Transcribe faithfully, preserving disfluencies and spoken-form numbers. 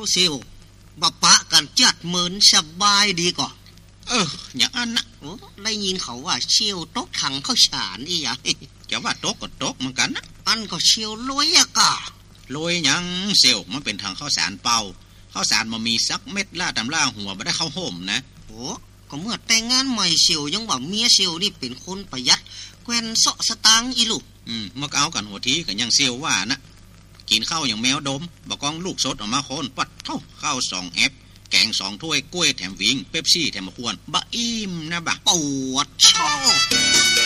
เซียวบะปะกันจัดเหมือนสบายดีก่อเอออย่างอันนะโอ้ได้ยินเขาว่าเชี่ยวตกถังข้าวสารอีหยังจะว่าตกก็ตกเหมือนกันนะอันก็เชี่ยวลอยอะกะลอยยังเซียวมันเป็นทางข้าวสารเป่าข้าวสารมันมีสักเม็ดล่าตำล่าหัวไม่ได้เข้าห่มนะโอ้ก็เมื่อแต่งงานใหม่เซียวยังว่าเมียเซียวนี่เป็นคนประหยัดแควนเสาะสตางค์อีลูกอืมเมื่อเอากันหัวทีกันยังเซียวว่านะกินข้าวอย่างแมวดมบกองลูกสดออกมาโคนปัดเท่าข้าวสองแอปแกงสองถ้วยกล้วยแถมวิงเป๊ปซี่แถมมะขวนบะอิ่มนะบะปวดชอบ